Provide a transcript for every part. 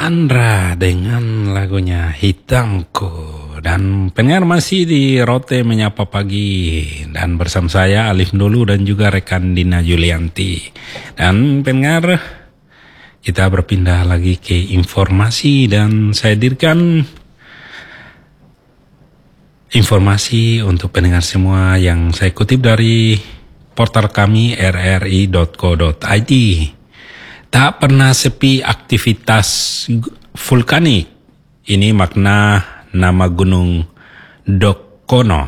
Andra dengan lagunya Hitamku. Dan pendengar masih di Rote Menyapa Pagi. Dan bersama saya Alif Dulu dan juga rekan Dina Julianti. Dan pendengar, kita berpindah lagi ke informasi dan saya hadirkan informasi untuk pendengar semua yang saya kutip dari portal kami rri.co.id. Tak pernah sepi aktivitas vulkanik. Ini makna nama Gunung Dukono.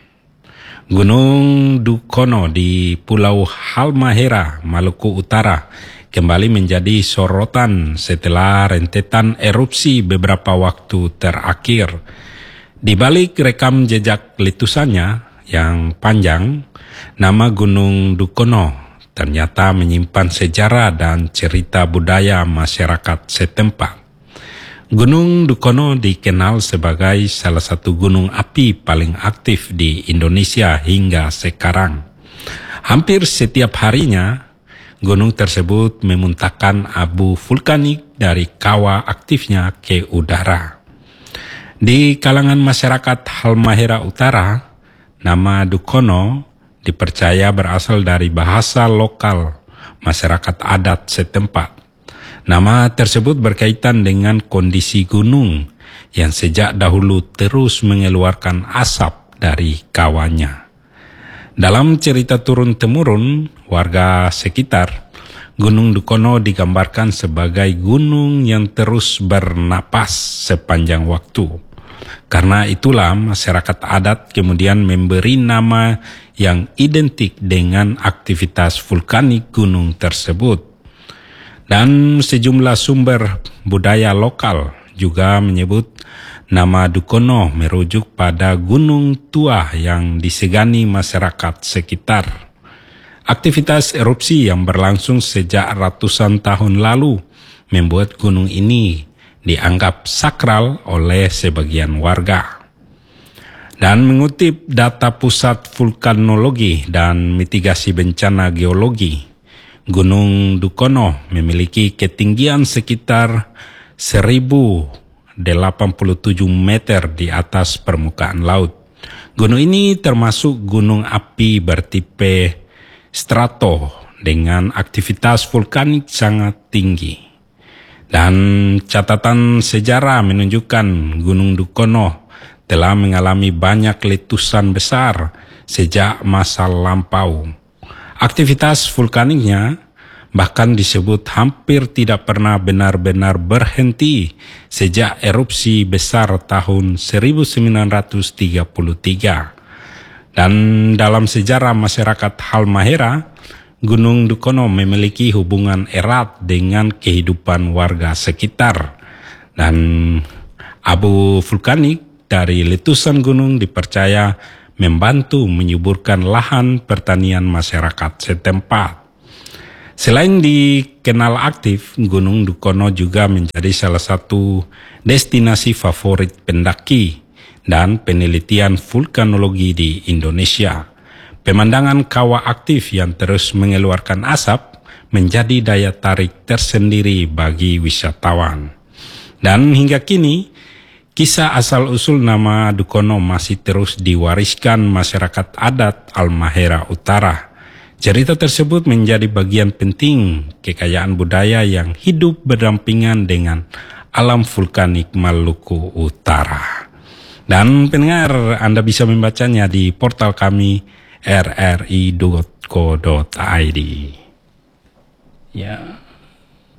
Gunung Dukono di Pulau Halmahera, Maluku Utara, kembali menjadi sorotan setelah rentetan erupsi beberapa waktu terakhir. Di balik rekam jejak letusannya yang panjang, nama Gunung Dukono ternyata menyimpan sejarah dan cerita budaya masyarakat setempat. Gunung Dukono dikenal sebagai salah satu gunung api paling aktif di Indonesia hingga sekarang. Hampir setiap harinya, gunung tersebut memuntahkan abu vulkanik dari kawah aktifnya ke udara. Di kalangan masyarakat Halmahera Utara, nama Dukono dipercaya berasal dari bahasa lokal masyarakat adat setempat. Nama tersebut berkaitan dengan kondisi gunung yang sejak dahulu terus mengeluarkan asap dari kawahnya. Dalam cerita turun-temurun warga sekitar, Gunung Dukono digambarkan sebagai gunung yang terus bernapas sepanjang waktu. Karena itulah masyarakat adat kemudian memberi nama yang identik dengan aktivitas vulkanik gunung tersebut. Dan sejumlah sumber budaya lokal juga menyebut nama Dukono merujuk pada gunung tua yang disegani masyarakat sekitar. Aktivitas erupsi yang berlangsung sejak ratusan tahun lalu membuat gunung ini dianggap sakral oleh sebagian warga. Dan mengutip data Pusat Vulkanologi dan Mitigasi Bencana Geologi, Gunung Dukono memiliki ketinggian sekitar 1087 meter di atas permukaan laut. Gunung ini termasuk gunung api bertipe strato dengan aktivitas vulkanik sangat tinggi. Dan catatan sejarah menunjukkan Gunung Dukono telah mengalami banyak letusan besar sejak masa lampau. Aktivitas vulkaniknya bahkan disebut hampir tidak pernah benar-benar berhenti sejak erupsi besar tahun 1933. Dan dalam sejarah masyarakat Halmahera, Gunung Dukono memiliki hubungan erat dengan kehidupan warga sekitar. Dan abu vulkanik dari letusan gunung dipercaya membantu menyuburkan lahan pertanian masyarakat setempat. Selain dikenal aktif, Gunung Dukono juga menjadi salah satu destinasi favorit pendaki dan penelitian vulkanologi di Indonesia. Pemandangan kawah aktif yang terus mengeluarkan asap menjadi daya tarik tersendiri bagi wisatawan. Dan hingga kini, kisah asal-usul nama Dukono masih terus diwariskan masyarakat adat Halmahera Utara. Cerita tersebut menjadi bagian penting kekayaan budaya yang hidup berdampingan dengan alam vulkanik Maluku Utara. Dan pendengar, Anda bisa membacanya di portal kami rri.co.id. Ya.